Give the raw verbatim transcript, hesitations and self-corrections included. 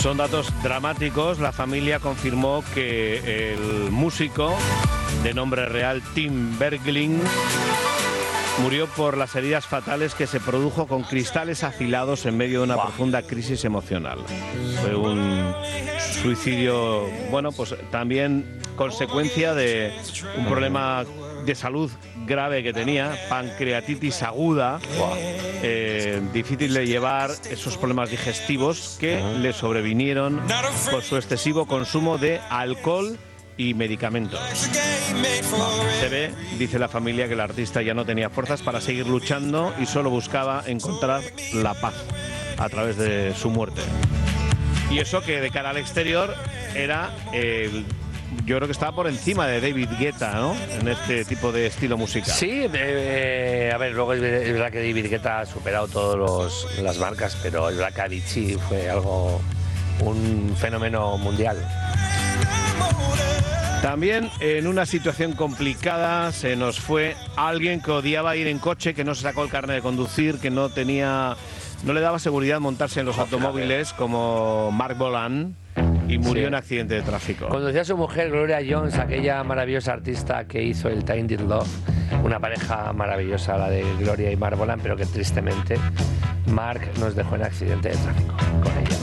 Son datos dramáticos. La familia confirmó que el músico, de nombre real Tim Bergling, murió por las heridas fatales que se produjo con cristales afilados en medio de una wow. profunda crisis emocional. Fue un suicidio, bueno, pues también consecuencia de un problema de salud grave que tenía, pancreatitis aguda, wow. eh, difícil de llevar, esos problemas digestivos que uh-huh. le sobrevinieron por su excesivo consumo de alcohol y medicamentos. Se ve, dice la familia, que el artista ya no tenía fuerzas para seguir luchando y solo buscaba encontrar la paz a través de su muerte. Y eso que de cara al exterior era el... Yo creo que estaba por encima de David Guetta, ¿no? En este tipo de estilo musical. Sí, eh, a ver, luego es verdad que David Guetta ha superado todas las marcas, pero es verdad que Avicii fue algo, un fenómeno mundial. También en una situación complicada se nos fue alguien que odiaba ir en coche, que no se sacó el carnet de conducir, que no tenía, no le daba seguridad montarse en los automóviles, como Marc Bolan. Y murió sí. en accidente de tráfico. Conducía a su mujer, Gloria Jones, aquella maravillosa artista que hizo el Tainted Love. Una pareja maravillosa, la de Gloria y Marc Bolan, pero que tristemente Marc nos dejó en accidente de tráfico con ella.